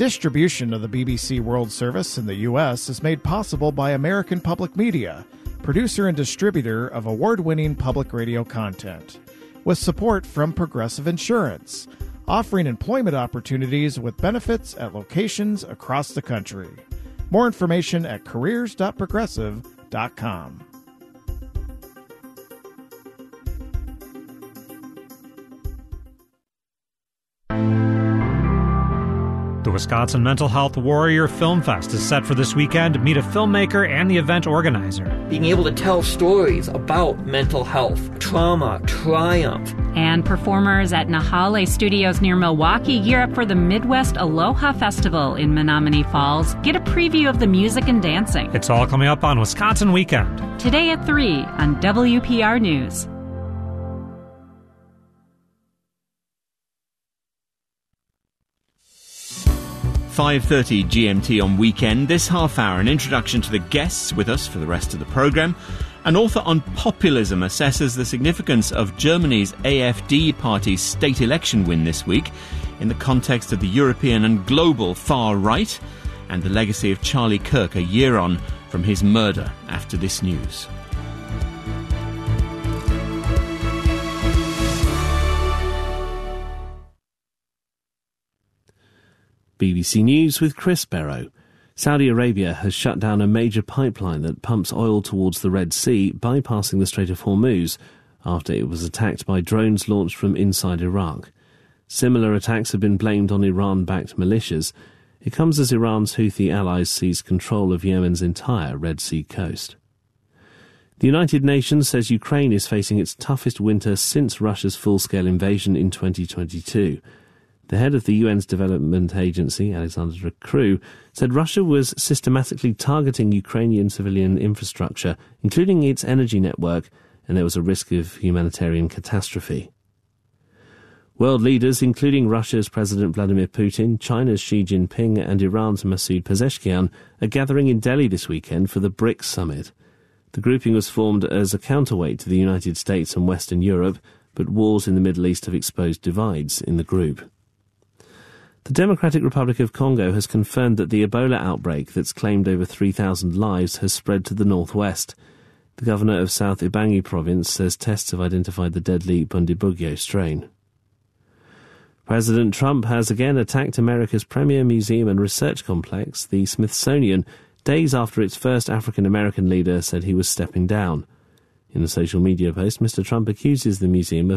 Distribution of the BBC World Service in the U.S. is made possible by American Public Media, producer and distributor of award-winning public radio content, with support from Progressive Insurance, offering employment opportunities with benefits at locations across the country. More information at careers.progressive.com. The Wisconsin Mental Health Warrior Film Fest is set for this weekend. Meet a filmmaker and the event organizer. Being able to tell stories about mental health, trauma, triumph. And performers at Nahale Studios near Milwaukee gear up for the Midwest Aloha Festival in Menomonee Falls. Get a preview of the music and dancing. It's all coming up on Wisconsin Weekend. Today at 3 on WPR News. 5:30 GMT on Weekend. This half hour, an introduction to the guests with us for the rest of the programme. An author on populism assesses the significance of Germany's AfD party's state election win this week in the context of the European and global far right, and the legacy of Charlie Kirk a year on from his murder. After this news. BBC News with Chris Barrow. Saudi Arabia has shut down a major pipeline that pumps oil towards the Red Sea, bypassing the Strait of Hormuz, after it was attacked by drones launched from inside Iraq. Similar attacks have been blamed on Iran-backed militias. It comes as Iran's Houthi allies seized control of Yemen's entire Red Sea coast. The United Nations says Ukraine is facing its toughest winter since Russia's full-scale invasion in 2022. The head of the UN's Development Agency, Alexandra Crew, said Russia was systematically targeting Ukrainian civilian infrastructure, including its energy network, and there was a risk of humanitarian catastrophe. World leaders, including Russia's President Vladimir Putin, China's Xi Jinping and Iran's Masoud Pezeshkian, are gathering in Delhi this weekend for the BRICS summit. The grouping was formed as a counterweight to the United States and Western Europe, but wars in the Middle East have exposed divides in the group. The Democratic Republic of Congo has confirmed that the Ebola outbreak that's claimed over 3,000 lives has spread to the northwest. The governor of South Ubangi province says tests have identified the deadly Bundibugyo strain. President Trump has again attacked America's premier museum and research complex, the Smithsonian, days after its first African-American leader said he was stepping down. In a social media post, Mr. Trump accuses the museum of